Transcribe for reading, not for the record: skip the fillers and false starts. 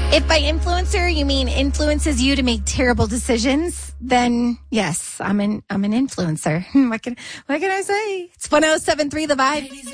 If by influencer you mean influences you to make terrible decisions, then yes, I'm an influencer. What can I say? It's 107.3 The Vibe.